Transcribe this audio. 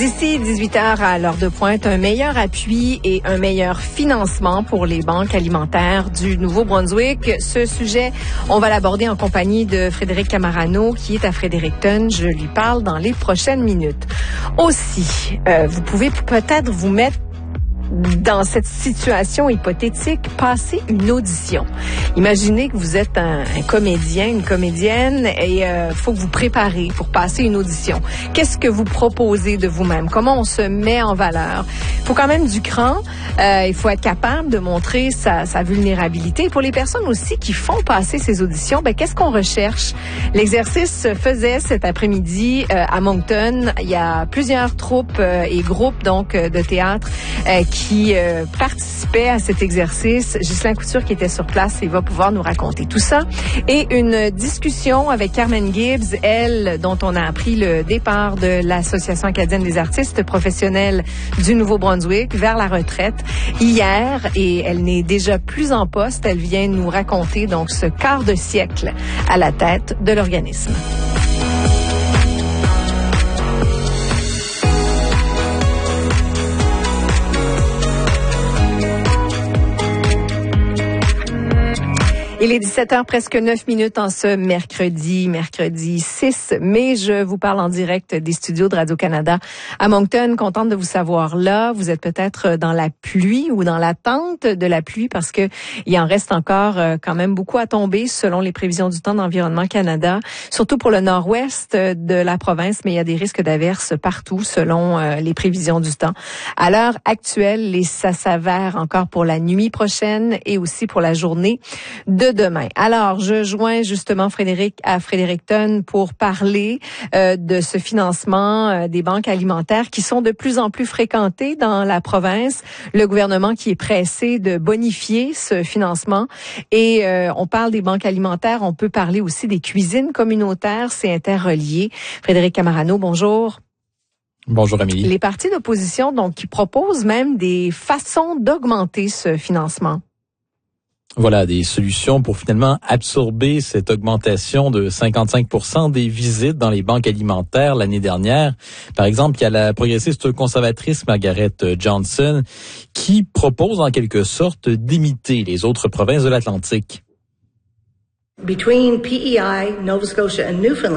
D'ici 18h à l'heure de pointe, un meilleur appui et un meilleur financement pour les banques alimentaires du Nouveau-Brunswick. Ce sujet, on va l'aborder en compagnie de Frédéric Camarano, qui est à Fredericton. Je lui parle dans les prochaines minutes. Aussi, vous pouvez peut-être vous mettre dans cette situation hypothétique, passer une audition. Imaginez que vous êtes un comédien, une comédienne et faut que vous préparez pour passer une audition. Qu'est-ce que vous proposez de vous-même? Comment on se met en valeur? Il faut quand même du cran. Il faut être capable de montrer sa vulnérabilité. Pour les personnes aussi qui font passer ces auditions, qu'est-ce qu'on recherche? L'exercice se faisait cet après-midi à Moncton. Il y a plusieurs troupes et groupes donc de théâtre qui participait à cet exercice. Ghislain Couture qui était sur place et va pouvoir nous raconter tout ça. Et une discussion avec Carmen Gibbs, elle, dont on a appris le départ de l'Association acadienne des artistes professionnels du Nouveau-Brunswick vers la retraite hier. Et elle n'est déjà plus en poste. Elle vient nous raconter donc ce quart de siècle à la tête de l'organisme. Il est 17h, presque 9 minutes en ce mercredi 6 mai. Je vous parle en direct des studios de Radio-Canada à Moncton. Contente de vous savoir là. Vous êtes peut-être dans la pluie ou dans l'attente de la pluie parce que il en reste encore quand même beaucoup à tomber selon les prévisions du temps d'Environnement Canada, surtout pour le nord-ouest de la province, mais il y a des risques d'averses partout selon les prévisions du temps. À l'heure actuelle, ça s'avère encore pour la nuit prochaine et aussi pour la journée de demain. Alors, je joins justement Frédéric à Fredericton pour parler de ce financement des banques alimentaires qui sont de plus en plus fréquentées dans la province. Le gouvernement qui est pressé de bonifier ce financement. Et on parle des banques alimentaires, on peut parler aussi des cuisines communautaires, c'est interrelié. Frédéric Camarano, bonjour. Bonjour Amélie. Les partis d'opposition donc qui proposent même des façons d'augmenter ce financement. Voilà, des solutions pour finalement absorber cette augmentation de 55% des visites dans les banques alimentaires l'année dernière. Par exemple, il y a la progressiste conservatrice Margaret Johnson qui propose en quelque sorte d'imiter les autres provinces de l'Atlantique. Between PEI, Nova Scotia and Newfoundland,